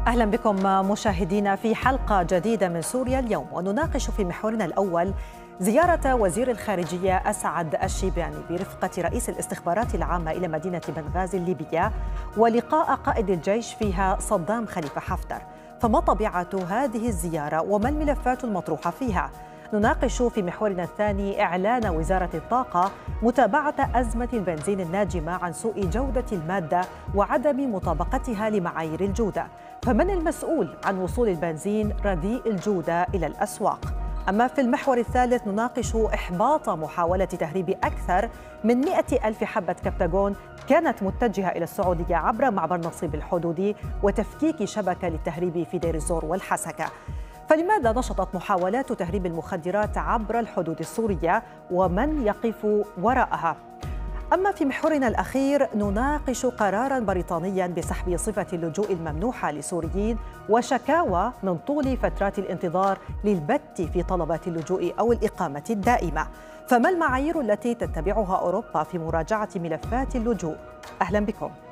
أهلا بكم مشاهدينا في حلقة جديدة من سوريا اليوم، ونناقش في محورنا الأول زيارة وزير الخارجية أسعد الشيباني برفقة رئيس الاستخبارات العامة إلى مدينة بنغازي الليبية، ولقاء قائد الجيش فيها صدام خليفة حفتر. فما طبيعة هذه الزيارة وما الملفات المطروحة فيها؟ نناقش في محورنا الثاني إعلان وزارة الطاقة متابعة أزمة البنزين الناجمة عن سوء جودة المادة وعدم مطابقتها لمعايير الجودة. فمن المسؤول عن وصول البنزين رديء الجودة إلى الأسواق؟ أما في المحور الثالث نناقش إحباط محاولة تهريب أكثر من 100,000 حبة كبتاغون كانت متجهة إلى السعودية عبر معبر نصيب الحدودي وتفكيك شبكة للتهريب في دير الزور والحسكة. فلماذا نشطت محاولات تهريب المخدرات عبر الحدود السورية ومن يقف وراءها؟ أما في محورنا الأخير نناقش قراراً بريطانياً بسحب صفة اللجوء الممنوحة لسوريين وشكاوى من طول فترات الانتظار للبت في طلبات اللجوء أو الإقامة الدائمة. فما المعايير التي تتبعها أوروبا في مراجعة ملفات اللجوء؟ أهلاً بكم.